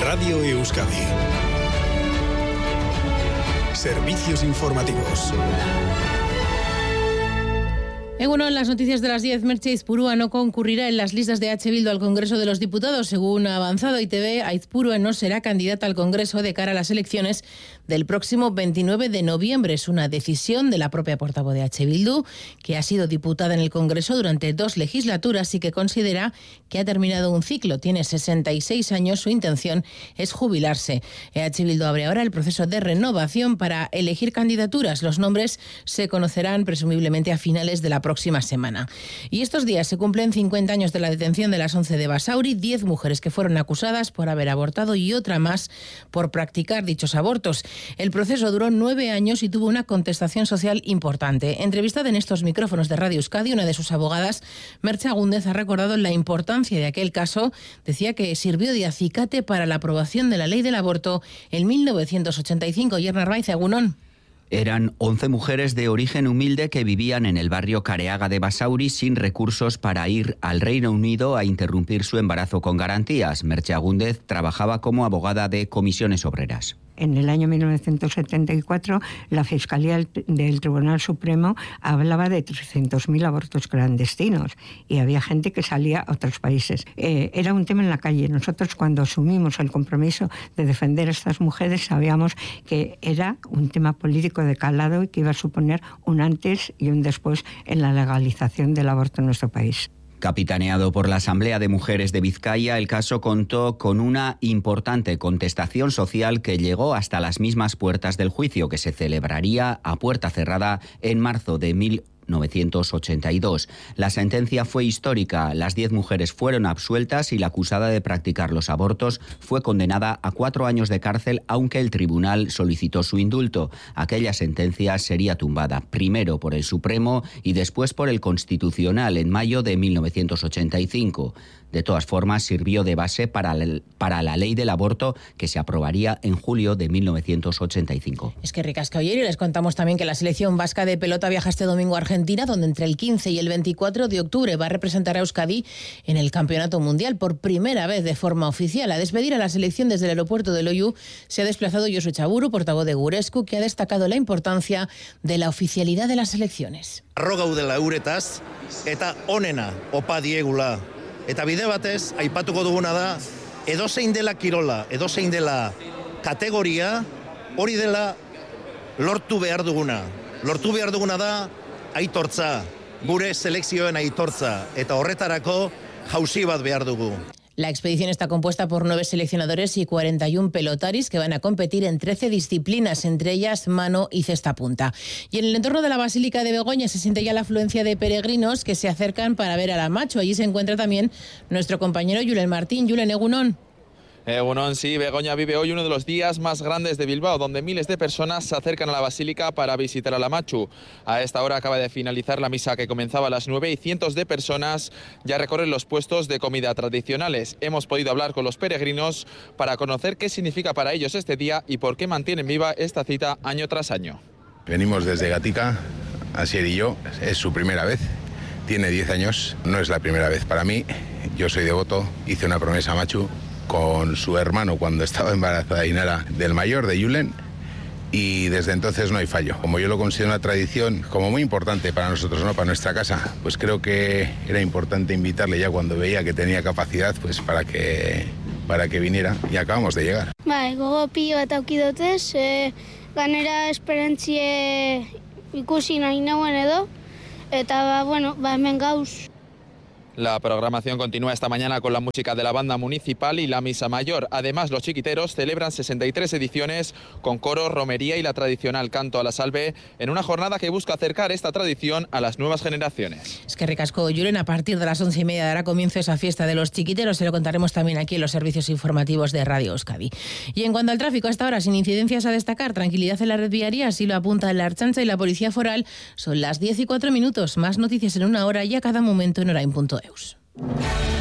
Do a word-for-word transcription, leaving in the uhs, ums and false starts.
Radio Euskadi. Servicios informativos. En uno de las noticias de las diez, Merche Aizpurua no concurrirá en las listas de H. Bildu al Congreso de los Diputados. Según ha avanzado I T V, Aizpurua no será candidata al Congreso de cara a las elecciones del próximo veintinueve de noviembre. Es una decisión de la propia portavoz de H. Bildu, que ha sido diputada en el Congreso durante dos legislaturas y que considera que ha terminado un ciclo. Tiene sesenta y seis años, su intención es jubilarse. H. Bildu abre ahora el proceso de renovación para elegir candidaturas. Los nombres se conocerán presumiblemente a finales de la próxima semana. Y estos días se cumplen cincuenta años de la detención de las once de Basauri, diez mujeres que fueron acusadas por haber abortado y otra más por practicar dichos abortos. El proceso duró nueve años y tuvo una contestación social importante. Entrevistada en estos micrófonos de Radio Euskadi, una de sus abogadas, Merche Agúndez, ha recordado la importancia de aquel caso. Decía que sirvió de acicate para la aprobación de la ley del aborto en mil novecientos ochenta y cinco. Yerna Arbaiz, Egunon. Eran once mujeres de origen humilde que vivían en el barrio Careaga de Basauri sin recursos para ir al Reino Unido a interrumpir su embarazo con garantías. Merche Agúndez trabajaba como abogada de comisiones obreras. En el año mil novecientos setenta y cuatro, la Fiscalía del Tribunal Supremo hablaba de trescientos mil abortos clandestinos y había gente que salía a otros países. Eh, era un tema en la calle. Nosotros, cuando asumimos el compromiso de defender a estas mujeres, sabíamos que era un tema político de calado y que iba a suponer un antes y un después en la legalización del aborto en nuestro país. Capitaneado por la Asamblea de Mujeres de Vizcaya, el caso contó con una importante contestación social que llegó hasta las mismas puertas del juicio, que se celebraría a puerta cerrada en marzo de mil novecientos ochenta y dos. La sentencia fue histórica. Las diez mujeres fueron absueltas y la acusada de practicar los abortos fue condenada a cuatro años de cárcel, aunque el tribunal solicitó su indulto. Aquella sentencia sería tumbada, primero por el Supremo y después por el Constitucional en mayo de mil novecientos ochenta y cinco. De todas formas, sirvió de base para la, para la ley del aborto que se aprobaría en julio de mil novecientos ochenta y cinco. Es que ricasca oír, y les contamos también que la selección vasca de pelota viaja este domingo a Argentina, donde entre el quince y el veinticuatro de octubre va a representar a Euskadi en el Campeonato Mundial por primera vez de forma oficial. A despedir a la selección desde el aeropuerto de Loiu se ha desplazado Josu Txaburu, portavoz de Gurescu, que ha destacado la importancia de la oficialidad de las selecciones. Arro gaudela euretaz eta onena opa diegula. Eta bide batez, aipatuko duguna da, edozein dela kirola, edozein dela kategoria, hori dela lortu behar duguna. Lortu behar duguna da aitortza, gure selekzioen aitortza, eta horretarako jauzi bat behar dugu. La expedición está compuesta por nueve seleccionadores y cuarenta y uno pelotaris que van a competir en trece disciplinas, entre ellas mano y cesta punta. Y en el entorno de la Basílica de Begoña se siente ya la afluencia de peregrinos que se acercan para ver a la Machu. Allí se encuentra también nuestro compañero Julen Martín. Julen, Egunon. Egunon, sí, Begoña vive hoy uno de los días más grandes de Bilbao, donde miles de personas se acercan a la Basílica para visitar a la Machu. A esta hora acaba de finalizar la misa que comenzaba a las nueve y cientos de personas ya recorren los puestos de comida tradicionales. Hemos podido hablar con los peregrinos para conocer qué significa para ellos este día y por qué mantienen viva esta cita año tras año. Venimos desde Gatica, Asier y yo, es su primera vez. Tiene diez años, no es la primera vez para mí. Yo soy devoto, hice una promesa a Machu con su hermano cuando estaba embarazada Inara del mayor, de Julen, y desde entonces no hay fallo. Como yo lo considero una tradición como muy importante para nosotros, ¿no? Para nuestra casa, pues creo que era importante invitarle ya cuando veía que tenía capacidad, pues para que para que viniera, y acabamos de llegar. Bai, gogo pilo bat auki dotez, e, ganera esperantzie ikusi nahi nauen edo, eta ba, bueno, ba, hemen gauz. La programación continúa esta mañana con la música de la banda municipal y la misa mayor. Además, los chiquiteros celebran sesenta y tres ediciones con coro, romería y la tradicional canto a la salve en una jornada que busca acercar esta tradición a las nuevas generaciones. Es que ricasco, Julen, a partir de las once y media dará comienzo esa fiesta de los chiquiteros. Se lo contaremos también aquí en los servicios informativos de Radio Euskadi. Y en cuanto al tráfico, hasta ahora sin incidencias a destacar, tranquilidad en la red viaria, así lo apunta la Ertzaintza y la Policía Foral. Son las diez y cuatro minutos. Más noticias en una hora y a cada momento en orain punto eus.